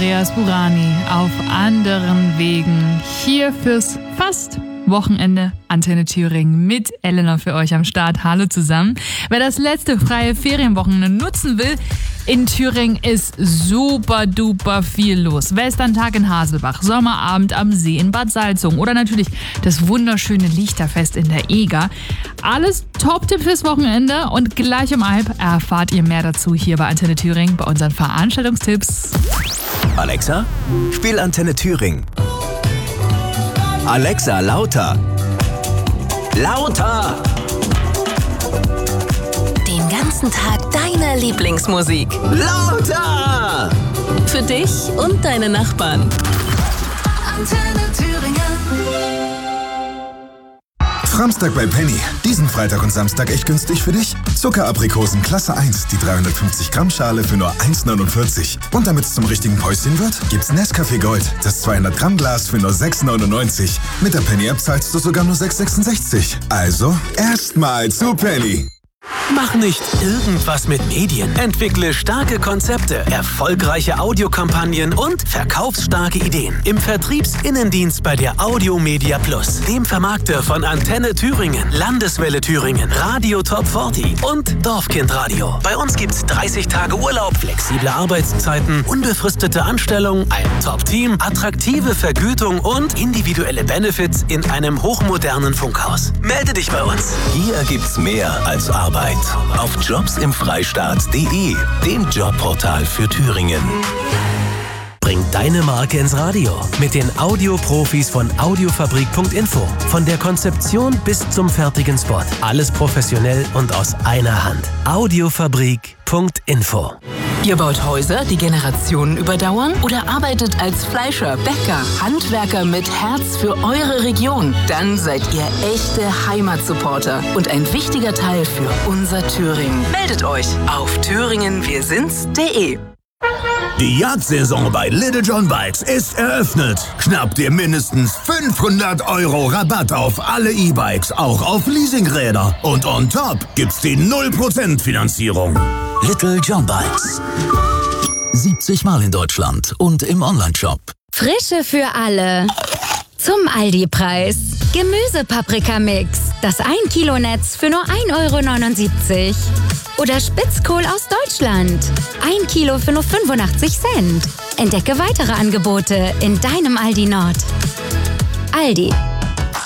Andreas Burani auf anderen Wegen. Hier fürs fast Wochenende Antenne Thüringen mit Elena für euch am Start. Hallo zusammen. Wer das letzte freie Ferienwochenende nutzen will, in Thüringen ist super duper viel los. Westerntag in Haselbach, Sommerabend am See in Bad Salzungen oder natürlich das wunderschöne Lichterfest in der Eger. Alles Top-Tipp fürs Wochenende und gleich um 1 erfahrt ihr mehr dazu hier bei Antenne Thüringen bei unseren Veranstaltungstipps. Alexa, spiel Antenne Thüringen. Alexa, lauter. Lauter! Den ganzen Tag deine Lieblingsmusik. Lauter! Für dich und deine Nachbarn. Antenne Thüringen. Samstag bei Penny. Diesen Freitag und Samstag echt günstig für dich. Zuckeraprikosen Klasse 1, die 350 Gramm Schale für nur 1,49. Und damit es zum richtigen Päuschen wird, gibt's Nescafé Gold, das 200 Gramm Glas für nur 6,99. Mit der Penny-App zahlst du sogar nur 6,66. Also, erstmal zu Penny. Mach nicht irgendwas mit Medien. Entwickle starke Konzepte, erfolgreiche Audiokampagnen und verkaufsstarke Ideen. Im Vertriebsinnendienst bei der Audiomedia Plus, dem Vermarkter von Antenne Thüringen, Landeswelle Thüringen, Radio Top 40 und Dorfkindradio. Bei uns gibt's 30 Tage Urlaub, flexible Arbeitszeiten, unbefristete Anstellung, ein Top-Team, attraktive Vergütung und individuelle Benefits in einem hochmodernen Funkhaus. Melde dich bei uns. Hier gibt's mehr als Arbeit. Auf jobsimfreistaat.de, dem Jobportal für Thüringen. Bring deine Marke ins Radio mit den Audioprofis von Audiofabrik.info. Von der Konzeption bis zum fertigen Spot. Alles professionell und aus einer Hand. Audiofabrik.info. Ihr baut Häuser, die Generationen überdauern? Oder arbeitet als Fleischer, Bäcker, Handwerker mit Herz für eure Region? Dann seid ihr echte Heimatsupporter und ein wichtiger Teil für unser Thüringen. Meldet euch auf thüringenwirsinds.de. Die Jagdsaison bei Little John Bikes ist eröffnet. Schnapp dir mindestens 500 € Rabatt auf alle E-Bikes, auch auf Leasingräder. Und on top gibt's die 0% Finanzierung. Little John Bikes. 70 Mal in Deutschland und im Onlineshop. Frische für alle. Zum Aldi-Preis. Gemüsepaprika-Mix. Das 1 Kilo Netz für nur 1,79 €. Oder Spitzkohl aus Deutschland. 1 Kilo für nur 85 Cent. Entdecke weitere Angebote in deinem Aldi Nord. Aldi.